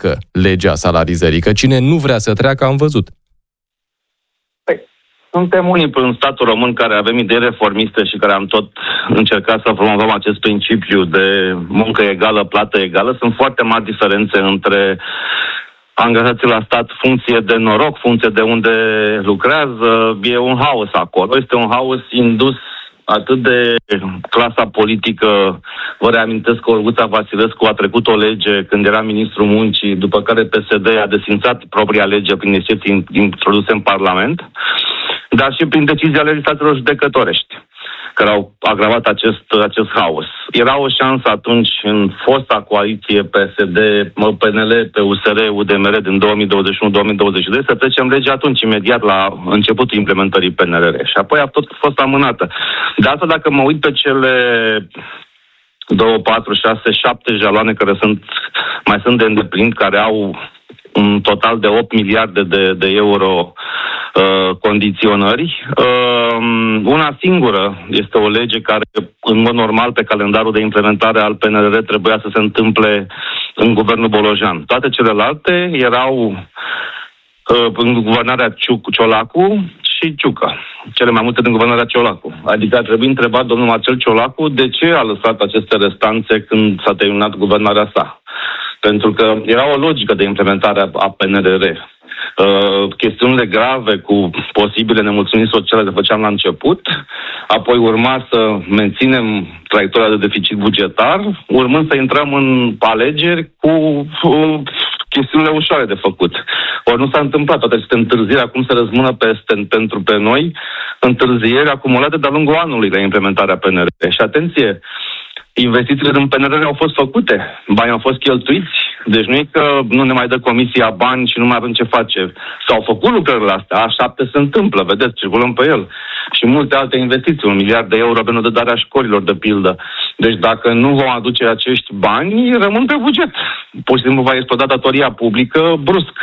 treacă legea salarizării, că cine nu vrea să treacă, am văzut. Suntem unii în statul român care avem idei reformiste și care am tot încercat să promovăm acest principiu de muncă egală, plată egală. Sunt foarte mari diferențe între angajații la stat, funcție de noroc, funcție de unde lucrează. E un haos acolo. Este un haos indus atât de clasa politică. Vă reamintesc că Olguța Vasilescu a trecut o lege când era ministrul muncii, după care PSD a desfințat propria lege prin excepții introduse în Parlament, dar și prin decizia legislatorilor judecătorești, care au agravat acest haos. Era o șansă atunci în fosta coaliție PSD, PNL, PUSR, UDMR din 2021-2022 să trecem legea atunci, imediat la începutul implementării PNRR. Și apoi a tot fost amânată. De asta, dacă mă uit pe cele 2, 4, 6, 7 jaloane care mai sunt de îndeplinit, care au un total de 8 miliarde de euro condiționări. Una singură este o lege care, în mod normal, pe calendarul de implementare al PNRR trebuia să se întâmple în guvernul Bolojan. Toate celelalte erau în guvernarea Ciolacu și Ciucă. Cele mai multe din guvernarea Ciolacu. Adică ar trebui întrebat domnul Marcel Ciolacu de ce a lăsat aceste restanțe când s-a terminat guvernarea sa. Pentru că era o logică de implementare a PNRR. Chestiunile grave cu posibile nemulțumiri sociale le făceam la început, apoi urma să menținem traiectoria de deficit bugetar, urmând să intrăm în alegeri cu chestiunile ușoare de făcut. Ori nu s-a întâmplat, toate aceste întârzieri acum se răzmână pe noi, întârzieri acumulate de-a lungul anului la implementarea PNRR. Și atenție, investițiile din PNRR au fost făcute, banii au fost cheltuiți, deci nu e că nu ne mai dă comisia bani și nu mai avem ce face. S-au făcut lucrările astea, A7 se întâmplă, vedeți, circulăm pe el. Și multe alte investiții, 1 miliard de euro pentru darea școlilor, de pildă. Deci dacă nu vom aduce acești bani, rămân pe buget. Pur și simplu va exploda datoria publică brusc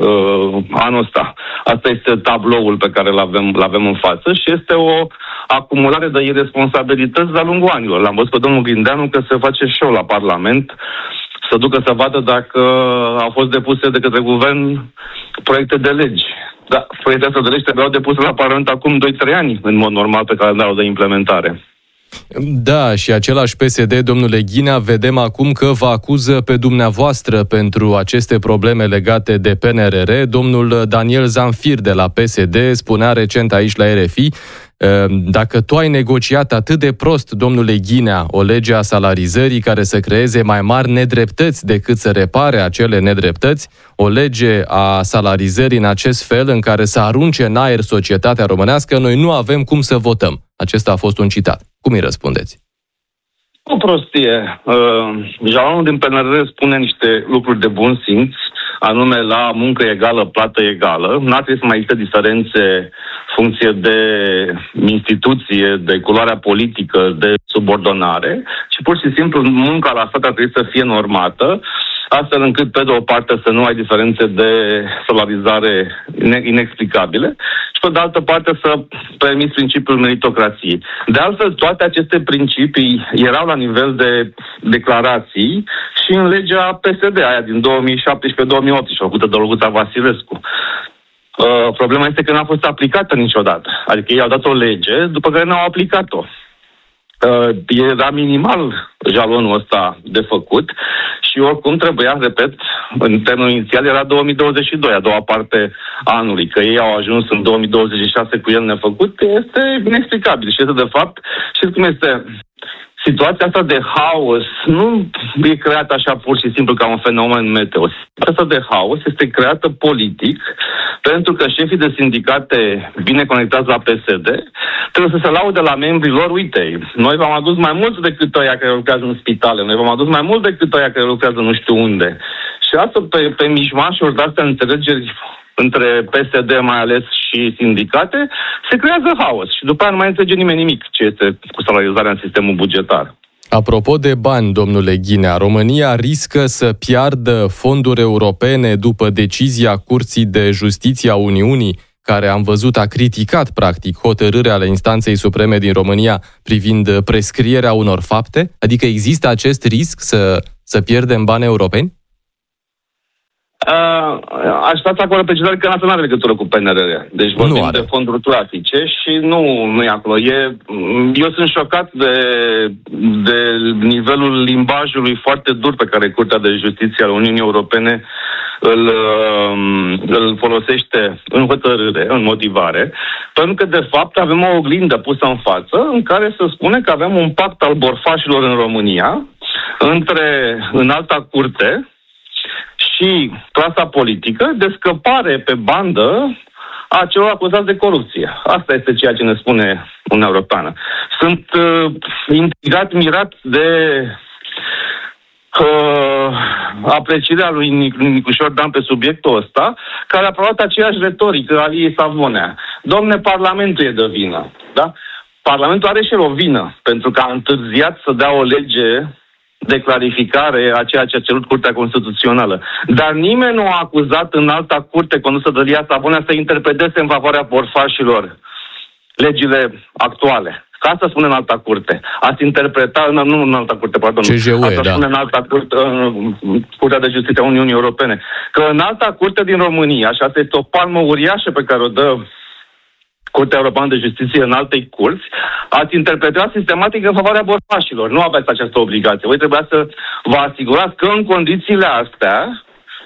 anul ăsta. Asta este tabloul pe care îl avem în față și este o acumulare de irresponsabilități de-a lungul anilor. L-am văzut pe domnul Grindeanu că se face show la Parlament, să ducă să vadă dacă au fost depuse de către guvern proiecte de legi. Da, proiectele astea de legi trebuiau depuse la Parlament acum 2-3 ani, în mod normal, pe calendarul de implementare. Da, și același PSD, domnule Ghinea, vedem acum că vă acuză pe dumneavoastră pentru aceste probleme legate de PNRR. Domnul Daniel Zamfir de la PSD spunea recent aici la RFI: dacă tu ai negociat atât de prost, domnule Ghinea, o lege a salarizării care să creeze mai mari nedreptăți decât să repare acele nedreptăți, o lege a salarizării în acest fel, în care să arunce în aer societatea românească, noi nu avem cum să votăm. Acesta a fost un citat. Cum îi răspundeți? O prostie. Jalonul din PNRR spune niște lucruri de bun simț, anume la muncă egală, plată egală. N-ar trebui să mai există diferențe funcție de instituție, de culoarea politică, de subordonare, ci pur și simplu munca la stat ar trebui să fie normată, astfel încât, pe de o parte, să nu ai diferențe de salarizare inexplicabile și, pe de altă parte, să permiți principiul meritocrației. De altfel, toate aceste principii erau la nivel de declarații și în legea PSD, aia din 2017-2018, făcută de Olguța Vasilescu. Problema este că n-a fost aplicată niciodată. Adică ei au dat o lege, după care n-au aplicat-o. Era minimal jalonul ăsta de făcut și oricum trebuia, repet, în termenul inițial era 2022, a doua parte a anului. Că ei au ajuns în 2026 cu el nefăcut, este inexplicabil. Și este, de fapt, știți cum este? Situația asta de haos nu e creată așa pur și simplu ca un fenomen meteo. Situația asta de haos este creată politic pentru că șefii de sindicate bine conectați la PSD trebuie să se laude la membrii lor: uite, noi v-am adus mai mult decât ăia care lucrează în spitale, noi v-am adus mai mult decât ăia care lucrează nu știu unde. Și asta pe mișmașuri de-astea înțelegeri între PSD mai ales și sindicate, se creează haos și după aia nu mai înțelege nimeni nimic ce este cu salarizarea în sistemul bugetar. Apropo de bani, domnule Ghinea, România riscă să piardă fonduri europene după decizia Curții de Justiție a Uniunii, care am văzut a criticat practic hotărârea ale Instanței Supreme din România privind prescrierea unor fapte? Adică există acest risc să pierdem bani europeni? Aș face acolo precizare că nu are legătură cu PNRR. Deci vorbim de fonduri clasice și nu e acolo. Eu sunt șocat de nivelul limbajului foarte dur pe care Curtea de Justiție a Uniunii Europene îl folosește în hotărâre, în motivare, pentru că, de fapt, avem o oglindă pusă în față în care se spune că avem un pact al borfașilor în România între Înalta Curte și clasa politică de scăpare pe bandă a celor acuzați de corupție. Asta este ceea ce ne spune Uniunea Europeană. Sunt intrigat, mirat de aprecierea lui Nicușor Dan pe subiectul ăsta, care a provat aceeași retorică a Liei Savonea. Dom'le, Parlamentul e de vină. Da? Parlamentul are și el o vină, pentru că a întârziat să dea o lege de clarificare a ceea ce a cerut Curtea Constituțională. Dar nimeni nu a acuzat în Alta Curte condusă de Lia Savonea să interpreteze în favoarea borfașilor legile actuale. Ca asta spune în Alta Curte. Ați interpretat, nu în Alta Curte, pardon. Asta spune în Alta Curte, Curtea de Justiție a Uniunii Europene. Că în Alta Curte din România, și asta este o palmă uriașă pe care o dă Curtea Europeană de Justiție în altei curți, ați interpretat sistematic în favoarea borfașilor. Nu aveți această obligație. Voi trebuia să vă asigurați că în condițiile astea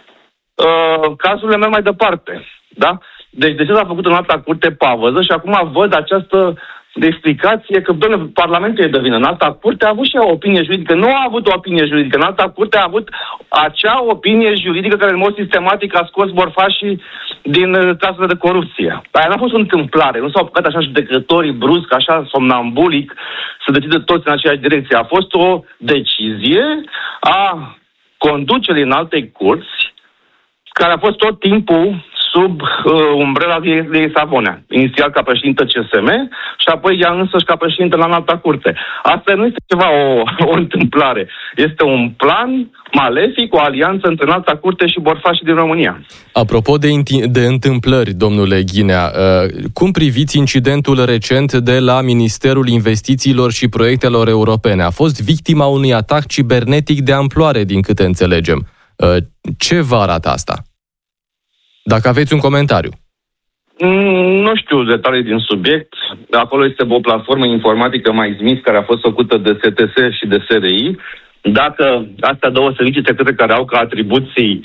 cazurile merg mai departe. Da? Deci de ce s-a făcut în Alta Curte pavăză și acum văd această explicație că, doamne, Parlamentul e de vină. În Alta Curte a avut și o opinie juridică. Nu a avut o opinie juridică. În Alta Curte a avut acea opinie juridică care în mod sistematic a scos borfașii din cazurile de corupție. Aia n-a fost o întâmplare. Nu s-au apucat așa judecătorii brusc, așa somnambulic, să decide toți în aceeași direcție. A fost o decizie a conducerii în altei curți, care a fost tot timpul sub umbrela Liei Savonea. Inițial ca președintă CSM și apoi ea însăși ca președintă la Înalta Curte. Asta nu este ceva o întâmplare. Este un plan malefic, o alianță între Înalta Curte și borfașii din România. Apropo de întâmplări, domnule Ghinea, cum priviți incidentul recent de la Ministerul Investițiilor și Proiectelor Europene? A fost victima unui atac cibernetic de amploare, din câte înțelegem. Ce vă arată asta? Dacă aveți un comentariu. Nu știu detalii din subiect. Acolo este o platformă informatică MySmith care a fost făcută de STS și de SRI. Dacă astea două servicii secrete care au ca atribuții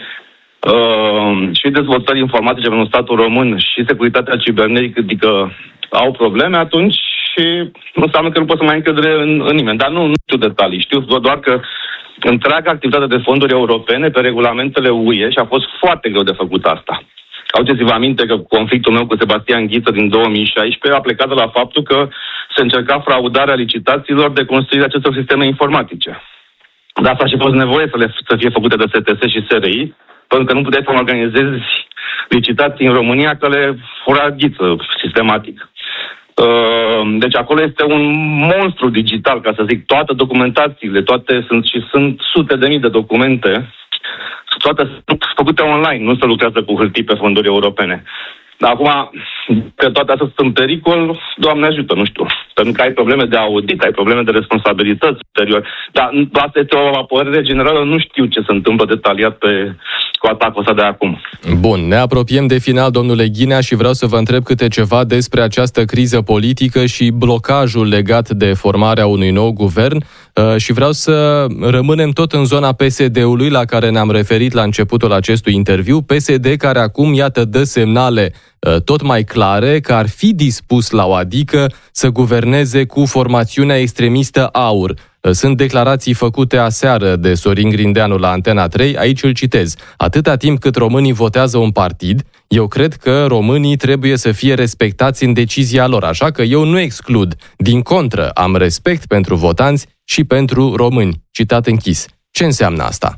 și dezvoltări informatice pentru statul român și securitatea cibernetică au probleme, atunci nu înseamnă că nu pot să mai încredere în nimeni. Dar nu știu detalii. Știu doar că întreaga activitate de fonduri europene pe regulamentele UE și a fost foarte greu de făcut asta. Aduceți-vă aminte că conflictul meu cu Sebastian Ghiță din 2016 a plecat de la faptul că se încerca fraudarea licitațiilor de construirea acestor sisteme informatice. Dar asta a și fost nevoie să fie făcute de STS și SRI, pentru că nu puteai să organizezi licitații în România că le fura Ghiță sistematic. Deci acolo este un monstru digital, ca să zic, toate documentațiile, sunt sute de mii de documente, toate sunt făcute online, nu se lucrează cu hârtii pe fonduri europene. Dar acum, că toate astea sunt în pericol, Doamne ajută, nu știu. Pentru că ai probleme de audit, ai probleme de responsabilități ulterior. Dar asta este o părere generală, nu știu ce se întâmplă detaliat cu atacul ăsta de acum. Bun, ne apropiem de final, domnule Ghinea, și vreau să vă întreb câte ceva despre această criză politică și blocajul legat de formarea unui nou guvern. Și vreau să rămânem tot în zona PSD-ului, la care ne-am referit la începutul acestui interviu. PSD care acum, iată, dă semnale tot mai clare că ar fi dispus la o adică să guverneze cu formațiunea extremistă AUR. Sunt declarații făcute aseară de Sorin Grindeanu la Antena 3, aici îl citez. Atâta timp cât românii votează un partid, eu cred că românii trebuie să fie respectați în decizia lor, așa că eu nu exclud. Din contră, am respect pentru votanți și pentru români. Citat închis. Ce înseamnă asta?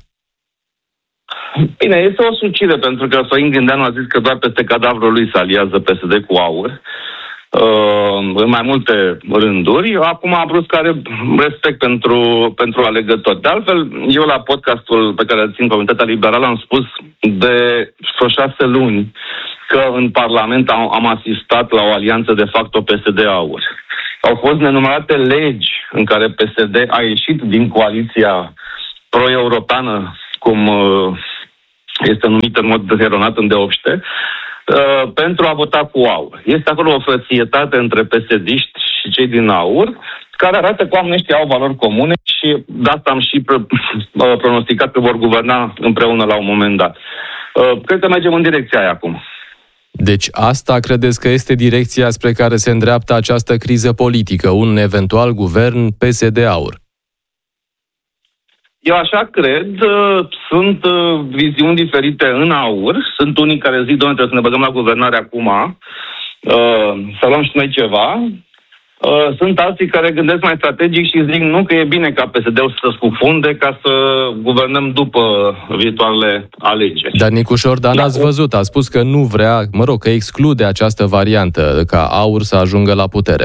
Bine, este o sucire, pentru că Sorin Grindeanu a zis că doar peste cadavrul lui se aliază PSD cu AUR. În mai multe rânduri. Acum a brusc are respect pentru alegători. De altfel, eu la podcastul pe care îl țin Comunitatea Liberală am spus de vreo 6 luni că în Parlament am asistat la o alianță de facto PSD-AUR. Au fost nenumărate legi în care PSD a ieșit din coaliția pro-europeană, cum este numit în mod eronat îndeopște, pentru a vota cu AUR. Este acolo o frățietate între PSD-iști și cei din AUR, care arată că oamenii ăștia au valori comune și de asta am și pronosticat că vor guverna împreună la un moment dat. Cred că mergem în direcția aia acum. Deci asta credeți că este direcția spre care se îndreaptă această criză politică, un eventual guvern PSD-AUR? Eu așa cred, sunt viziuni diferite în AUR, sunt unii care zic, doamne, trebuie să ne băgăm la guvernare acum, să luăm și noi ceva. Sunt alții care gândesc mai strategic și zic nu, că e bine ca PSD-ul să scufunde ca să guvernăm după viitoarele alegeri. Dar Nicu Șordan, ați văzut, a spus că nu vrea, că exclude această variantă ca AUR să ajungă la putere.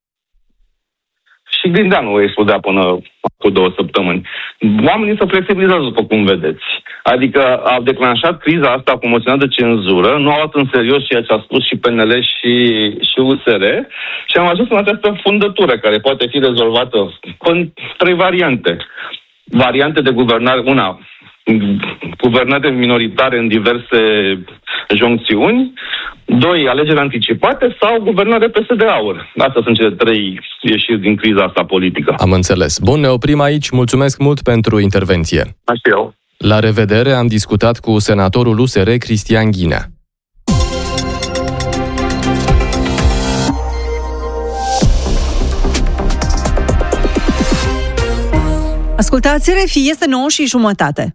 Și Grindeanu o excludea până cu 2 săptămâni. Oamenii se flexibilizează, după cum vedeți. Adică au declanșat criza asta cu moțiunea de cenzură, nu au luat în serios ceea ce a spus și PNL și USR și am ajuns în această fundătură care poate fi rezolvată în 3 variante. Variante de guvernare, una, guvernate minoritare în diverse joncțiuni, 2, alegeri anticipate sau guvernare PSD-AUR. Astea sunt cele 3 ieșiri din criza asta politică. Am înțeles. Bun, ne oprim aici. Mulțumesc mult pentru intervenție. Așa eu. La revedere, am discutat cu senatorul USR Cristian Ghinea. Ascultați RFI, este 9:30.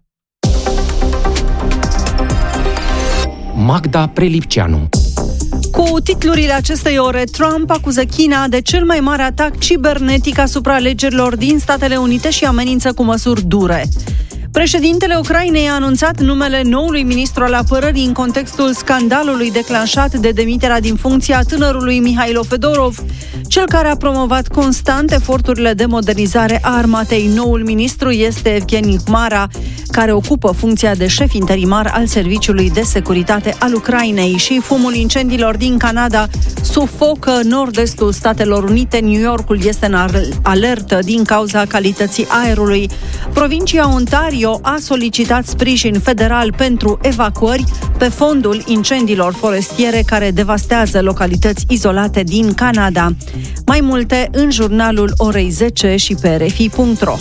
Magda Prelipceanu. Cu titlurile acestei ore, Trump acuză China de cel mai mare atac cibernetic asupra alegerilor din Statele Unite și amenință cu măsuri dure. Președintele Ucrainei a anunțat numele noului ministru al apărării în contextul scandalului declanșat de demiterea din funcție a tânărului Mihailo Fedorov, cel care a promovat constant eforturile de modernizare a armatei. Noul ministru este Evgeni Hmara, care ocupă funcția de șef interimar al Serviciului de Securitate al Ucrainei. Și fumul incendiilor din Canada sufocă nord-estul Statelor Unite. New Yorkul este în alertă din cauza calității aerului. Provincia Ontario a solicitat sprijin federal pentru evacuări pe fondul incendiilor forestiere care devastează localități izolate din Canada. Mai multe în jurnalul orei 10 și pe rfi.ro.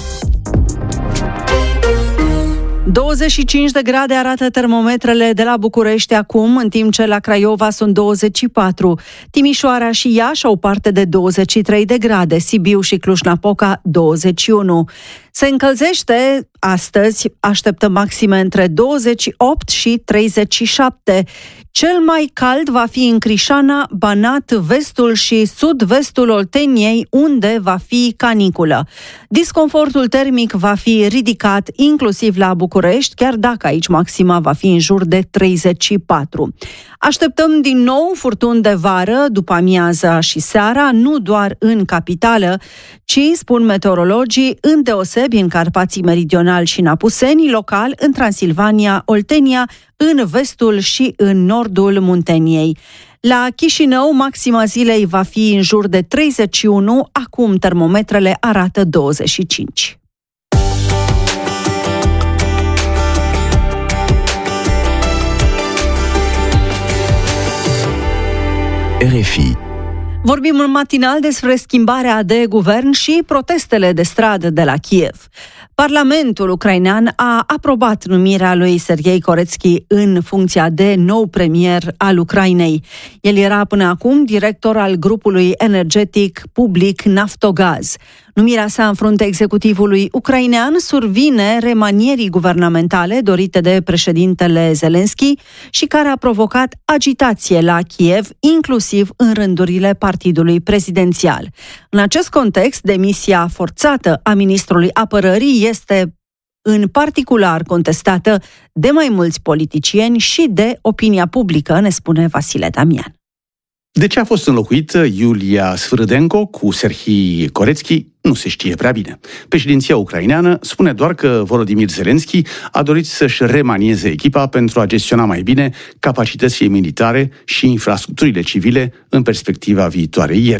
25 de grade arată termometrele de la București acum, în timp ce la Craiova sunt 24. Timișoara și Iași au parte de 23 de grade, Sibiu și Cluj-Napoca 21. Se încălzește astăzi, așteptăm maxime între 28 și 37. Cel mai cald va fi în Crișana, Banat, vestul și sud-vestul Olteniei, unde va fi caniculă. Disconfortul termic va fi ridicat inclusiv la București, chiar dacă aici maxima va fi în jur de 34. Așteptăm din nou furtuni de vară, după amiaza și seara, nu doar în capitală, ci, spun meteorologii, îndeosebi în Carpații Meridional și în Apuseni, local în Transilvania, Oltenia, în vestul și în nordul Munteniei. La Chișinău, maxima zilei va fi în jur de 31, acum termometrele arată 25. RFI. Vorbim în matinal despre schimbarea de guvern și protestele de stradă de la Kiev. Parlamentul ucrainean a aprobat numirea lui Serghei Koretski în funcția de nou premier al Ucrainei. El era până acum director al grupului energetic public Naftogaz. Numirea sa în fruntea executivului ucrainean survine remanierii guvernamentale dorite de președintele Zelensky și care a provocat agitație la Kiev, inclusiv în rândurile partidului prezidențial. În acest context, demisia forțată a ministrului apărării este în particular contestată de mai mulți politicieni și de opinia publică, ne spune Vasile Damian. De ce a fost înlocuită Iulia Sfârdenko cu Serhii Koretski, nu se știe prea bine. Președinția ucraineană spune doar că Volodymyr Zelensky a dorit să-și remanieze echipa pentru a gestiona mai bine capacitățile militare și infrastructurile civile în perspectiva viitoarei ierni.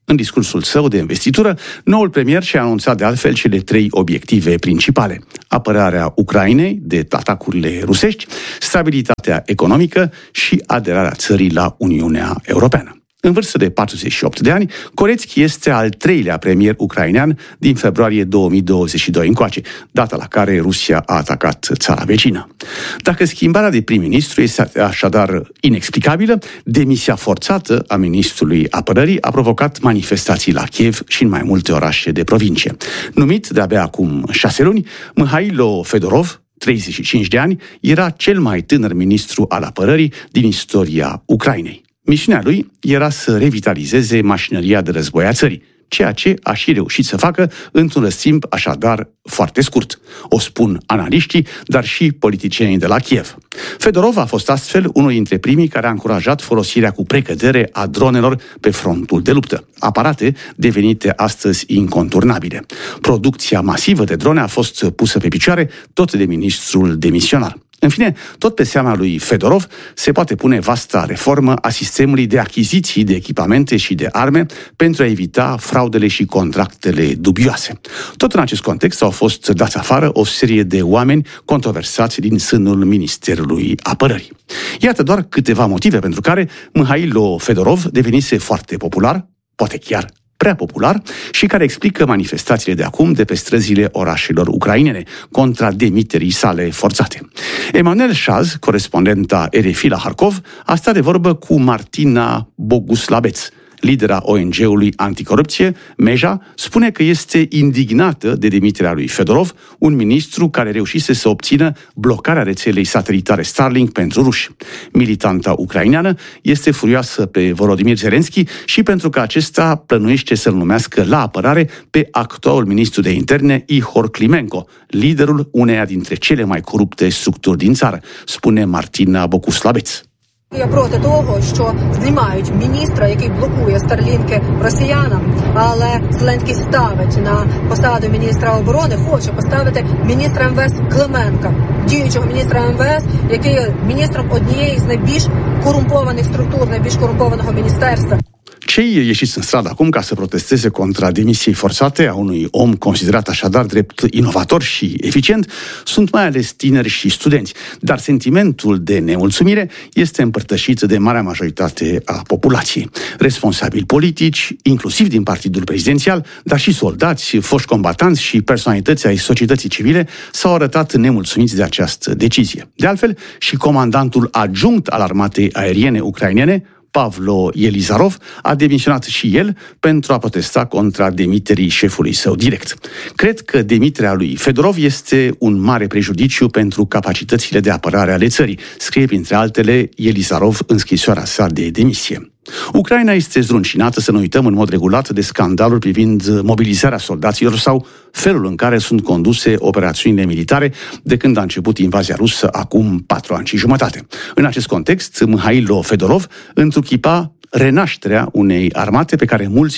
În discursul său de investitură, noul premier și-a anunțat de altfel cele 3 obiective principale: apărarea Ucrainei de atacurile rusești, stabilitatea economică și aderarea țării la Uniunea Europeană. În vârstă de 48 de ani, Koretski este al 3-lea premier ucrainean din februarie 2022 încoace, data la care Rusia a atacat țara vecină. Dacă schimbarea de prim-ministru este așadar inexplicabilă, demisia forțată a ministrului apărării a provocat manifestații la Kiev și în mai multe orașe de provincie. Numit de-abia acum 6 luni, Mihailo Fedorov, 35 de ani, era cel mai tânăr ministru al apărării din istoria Ucrainei. Misiunea lui era să revitalizeze mașinăria de război a țării, ceea ce a și reușit să facă într-un răstimp așadar foarte scurt. O spun analiștii, dar și politicienii de la Kiev. Fedorov a fost astfel unul dintre primii care a încurajat folosirea cu precădere a dronelor pe frontul de luptă, aparate devenite astăzi inconturnabile. Producția masivă de drone a fost pusă pe picioare tot de ministrul demisionar. În fine, tot pe seama lui Fedorov se poate pune vasta reformă a sistemului de achiziții de echipamente și de arme pentru a evita fraudele și contractele dubioase. Tot în acest context au fost dați afară o serie de oameni controversați din sânul Ministerului Apărării. Iată doar câteva motive pentru care Mihailo Fedorov devenise foarte popular, poate chiar prea popular, și care explică manifestațiile de acum de pe străzile orașelor ucrainene contra demiterii sale forțate. Emanuel Șaz, corespondenta RFI la Harkov, a stat de vorbă cu Martina Boguslabeț, lidera ONG-ului anticorupție, Meja, spune că este indignată de demiterea lui Fedorov, un ministru care reușise să obțină blocarea rețelei satelitare Starlink pentru ruși. Militanta ucraineană este furioasă pe Volodymyr Zelensky și pentru că acesta plănuiește să-l numească la apărare pe actualul ministru de interne Ihor Klimenko, liderul uneia dintre cele mai corupte structuri din țară, spune Martina Boguslabeț. Я проти того, що знімають міністра, який блокує старлінки росіянам, але Зеленський ставить на посаду міністра оборони, хоче поставити міністра МВС Клименка, діючого міністра МВС, який є міністром однієї з найбільш корумпованих структур, найбільш корумпованого міністерства. Cei ieșiți în stradă acum ca să protesteze contra demisiei forțate a unui om considerat așadar drept inovator și eficient sunt mai ales tineri și studenți, dar sentimentul de nemulțumire este împărtășit de marea majoritate a populației. Responsabili politici, inclusiv din partidul prezidențial, dar și soldați, foști combatanți și personalități ai societății civile s-au arătat nemulțumiți de această decizie. De altfel, și comandantul adjunct al armatei aeriene ucrainene, Pavlo Elizarov, a demisionat și el pentru a protesta contra demiterii șefului său direct. Cred că demiterea lui Fedorov este un mare prejudiciu pentru capacitățile de apărare ale țării, scrie printre altele Elizarov în scrisoarea sa de demisie. Ucraina este zdruncinată, să nu uităm, în mod regulat de scandaluri privind mobilizarea soldaților sau felul în care sunt conduse operațiunile militare de când a început invazia rusă acum 4 ani și jumătate. În acest context, Mihailo Fedorov întruchipa renașterea unei armate pe care mulți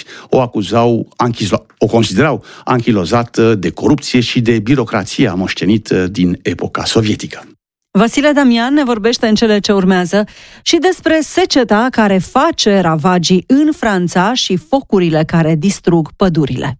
o considerau anchilozată de corupție și de birocrația moștenită din epoca sovietică. Vasile Damian ne vorbește în cele ce urmează și despre seceta care face ravagii în Franța și focurile care distrug pădurile.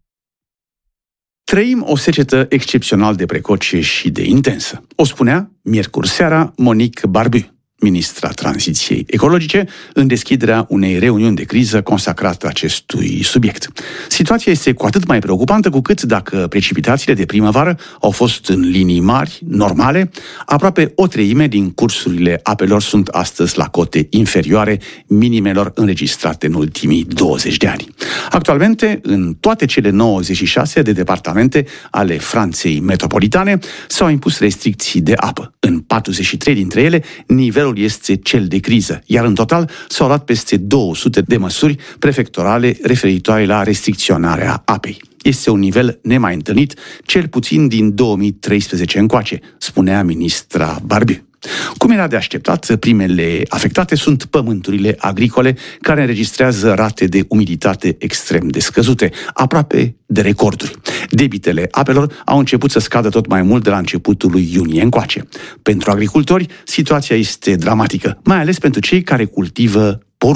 Trăim o secetă excepțional de precoce și de intensă. O spunea miercuri seara Monique Barbu, ministra tranziției ecologice, în deschiderea unei reuniuni de criză consacrată acestui subiect. Situația este cu atât mai preocupantă cu cât, dacă precipitațiile de primăvară au fost în linii mari, normale, aproape o treime din cursurile apelor sunt astăzi la cote inferioare minimelor înregistrate în ultimii 20 de ani. Actualmente, în toate cele 96 de departamente ale Franței metropolitane s-au impus restricții de apă. În 43 dintre ele, nivelul este cel de criză, iar în total s-au luat peste 200 de măsuri prefectorale referitoare la restricționarea apei. Este un nivel nemai întâlnit, cel puțin din 2013 încoace, spunea ministra Barbu. Cum era de așteptat, primele afectate sunt pământurile agricole, care înregistrează rate de umiditate extrem de scăzute, aproape de recorduri. Debitele apelor au început să scadă tot mai mult de la începutul lui iunie încoace. Pentru agricultori, situația este dramatică, mai ales pentru cei care cultivă porumb.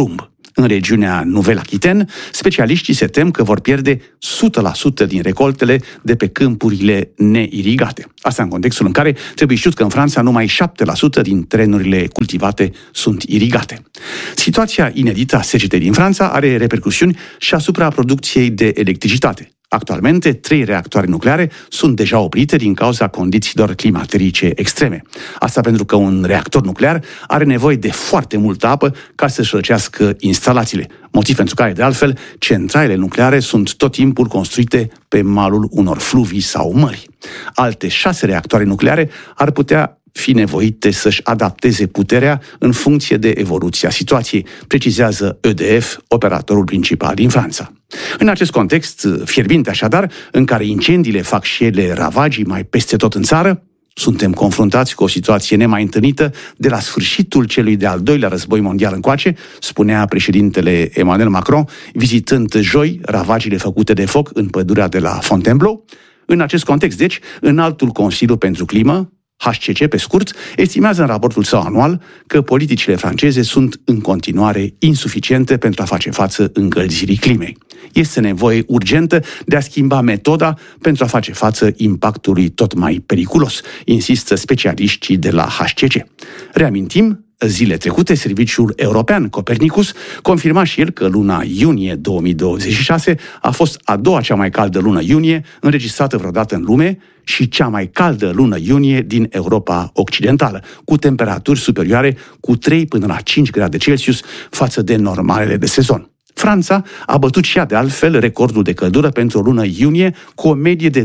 În regiunea Nouvelle-Aquitaine, specialiștii se tem că vor pierde 100% din recoltele de pe câmpurile neirigate. Asta în contextul în care trebuie știut că în Franța numai 7% din terenurile cultivate sunt irigate. Situația inedită a secetei din Franța are repercusiuni și asupra producției de electricitate. Actualmente, 3 reactoare nucleare sunt deja oprite din cauza condițiilor climaterice extreme. Asta pentru că un reactor nuclear are nevoie de foarte multă apă ca să-și răcească instalațiile. Motiv pentru care, de altfel, centralele nucleare sunt tot timpul construite pe malul unor fluvii sau mări. Alte 6 reactoare nucleare ar putea fi nevoite să-și adapteze puterea în funcție de evoluția situației, precizează EDF, operatorul principal din Franța. În acest context fierbinte așadar, în care incendiile fac și ele ravagii mai peste tot în țară, suntem confruntați cu o situație nemai întâlnită de la sfârșitul celui de-al doilea război mondial încoace, spunea președintele Emmanuel Macron, vizitând joi ravagile făcute de foc în pădurea de la Fontainebleau. În acest context, deci, Înaltul Consiliu pentru Climă, HCC pe scurt, estimează în raportul său anual că politicile franceze sunt în continuare insuficiente pentru a face față încălzirii climei. Este nevoie urgentă de a schimba metoda pentru a face față impactului tot mai periculos, insistă specialiștii de la HCC. Reamintim, zile trecute, Serviciul European Copernicus confirma și el că luna iunie 2026 a fost a doua cea mai caldă lună iunie înregistrată vreodată în lume și cea mai caldă lună iunie din Europa Occidentală, cu temperaturi superioare cu 3 până la 5 grade Celsius față de normalele de sezon. Franța a bătut și ea de altfel recordul de căldură pentru o lună iunie cu o medie de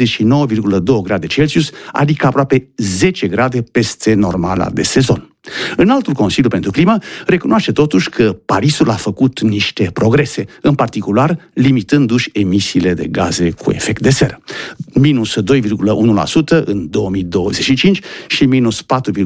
29,2 grade Celsius, adică aproape 10 grade peste normala de sezon. Înaltul Consiliu pentru Climă recunoaște totuși că Parisul a făcut niște progrese, în particular limitându-și emisiile de gaze cu efect de seră. Minus 2,1% în 2025 și minus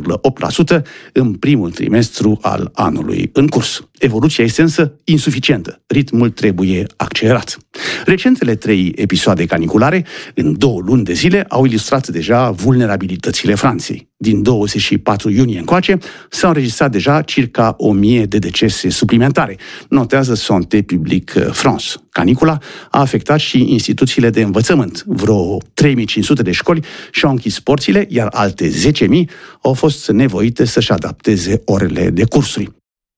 4,8% în primul trimestru al anului în curs. Evoluția este însă insuficientă. Ritmul trebuie accelerat. Recentele 3 episoade caniculare, în 2 luni de zile, au ilustrat deja vulnerabilitățile Franței. Din 24 iunie încoace s-au înregistrat deja circa 1000 de decese suplimentare, notează Santé Publique France. Canicula a afectat și instituțiile de învățământ. Vreo 3500 de școli și-au închis porțile, iar alte 10.000 au fost nevoite să-și adapteze orele de cursuri.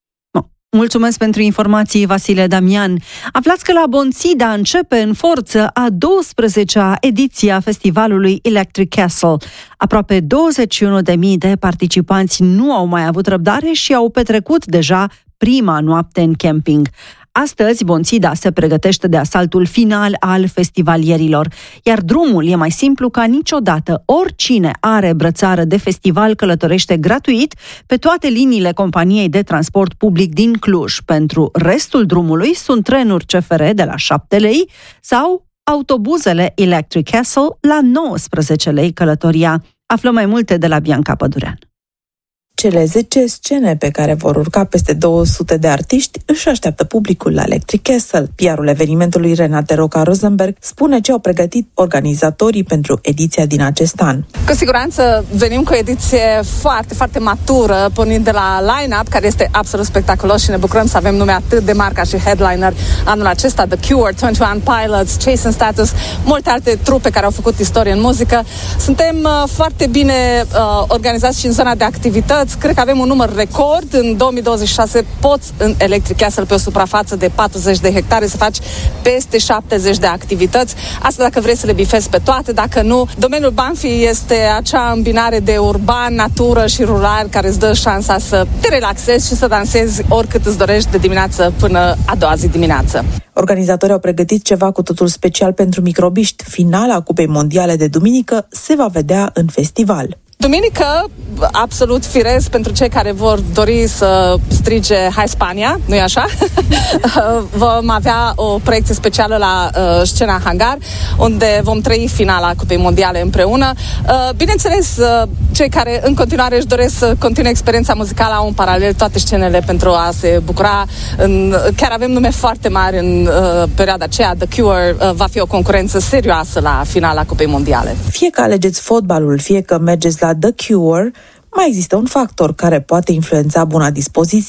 Mulțumesc pentru informații, Vasile Damian. Aflați că la Bonțida începe în forță a 12-a ediție a festivalului Electric Castle. Aproape 21.000 de participanți nu au mai avut răbdare și au petrecut deja prima noapte în camping. Astăzi, Bonțida se pregătește de asaltul final al festivalierilor, iar drumul e mai simplu ca niciodată. Oricine are brățară de festival călătorește gratuit pe toate liniile companiei de transport public din Cluj. Pentru restul drumului sunt trenuri CFR de la 7 lei sau autobuzele Electric Castle la 19 lei călătoria. Aflăm mai multe de la Bianca Pădurean. Cele 10 scene pe care vor urca peste 200 de artiști își așteaptă publicul la Electric Castle. PR-ul evenimentului Renate Roca Rosenberg spune ce au pregătit organizatorii pentru ediția din acest an. Cu siguranță venim cu o ediție foarte, foarte matură, pornind de la line-up, care este absolut spectaculos și ne bucurăm să avem nume atât de mari ca și headliner anul acesta, The Cure, 21 Pilots, Chase and Status, multe alte trupe care au făcut istorie în muzică. Suntem foarte bine organizați și în zona de activități. Cred că avem un număr record. În 2026 poți în Electric Castle pe o suprafață de 40 de hectare să faci peste 70 de activități. Asta dacă vrei să le bifezi pe toate, dacă nu. Domeniul Banfi este acea îmbinare de urban, natură și rural care îți dă șansa să te relaxezi și să dansezi oricât îți dorești de dimineață până a doua zi dimineață. Organizatorii au pregătit ceva cu totul special pentru microbiști. Finala Cupei Mondiale de duminică se va vedea în festival. Duminică, absolut firesc pentru cei care vor dori să strige Hai Spania, nu-i așa? Vom avea o proiecție specială la scena Hangar, unde vom trăi finala Cupei Mondiale împreună. Bineînțeles, cei care în continuare își doresc să continue experiența muzicală au în paralel toate scenele pentru a se bucura. Chiar avem nume foarte mari în perioada aceea. The Cure va fi o concurență serioasă la finala Cupei Mondiale. Fie că alegeți fotbalul, fie că mergeți la The Cure, mai există un factor care poate influența buna dispoziție: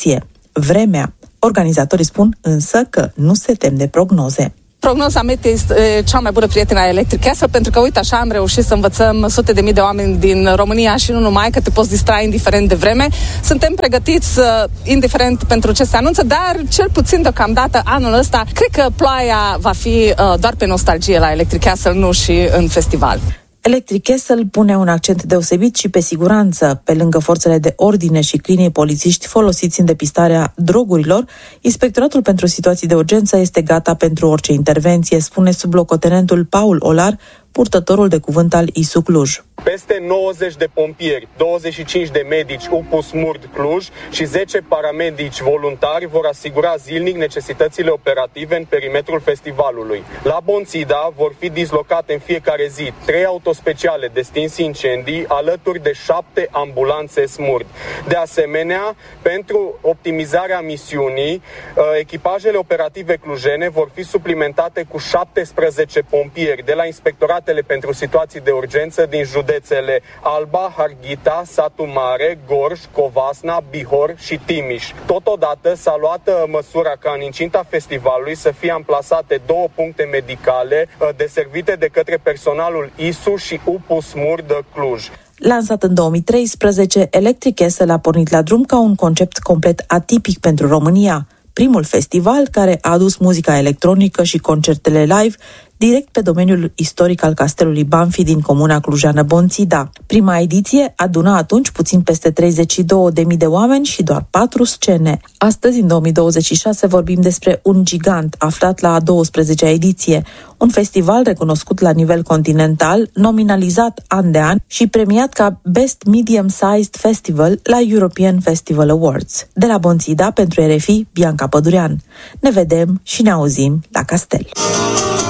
vremea. Organizatorii spun însă că nu se tem de prognoze. Prognoza meteo este cea mai bună prietenă a Electric Castle, pentru că, uite, așa am reușit să învățăm sute de mii de oameni din România și nu numai, că te poți distra indiferent de vreme. Suntem pregătiți, indiferent pentru ce se anunță, dar cel puțin deocamdată anul ăsta, cred că ploaia va fi doar pe nostalgie la Electric Castle, nu și în festival. Electric Castle pune un accent deosebit și pe siguranță. Pe lângă forțele de ordine și câinii polițiști folosiți în depistarea drogurilor, Inspectoratul pentru Situații de Urgență este gata pentru orice intervenție, spune sublocotenentul Paul Olar, purtătorul de cuvânt al ISU Cluj. Peste 90 de pompieri, 25 de medici UPU Smurd Cluj și 10 paramedici voluntari vor asigura zilnic necesitățile operative în perimetrul festivalului. La Bonțida vor fi dislocate în fiecare zi 3 autospeciale de stins incendii alături de 7 ambulanțe Smurd. De asemenea, pentru optimizarea misiunii, echipajele operative clujene vor fi suplimentate cu 17 pompieri de la inspectoratele pentru situații de urgență din județele Alba, Harghita, Satu Mare, Gorj, Covasna, Bihor și Timiș. Totodată s-a luat măsura ca în incinta festivalului să fie amplasate 2 puncte medicale deservite de către personalul ISU și UPU Smurd Cluj. Lansat în 2013, Electric Castle a pornit la drum ca un concept complet atipic pentru România. Primul festival care a adus muzica electronică și concertele live direct pe domeniul istoric al castelului Banfi din comuna clujană Bonțida. Prima ediție aduna atunci puțin peste 32.000 de oameni și doar 4 scene. Astăzi, în 2026, vorbim despre un gigant aflat la a 12-a ediție, un festival recunoscut la nivel continental, nominalizat an de an și premiat ca Best Medium-Sized Festival la European Festival Awards. De la Bonțida, pentru RFI, Bianca Pădurean. Ne vedem și ne auzim la castel.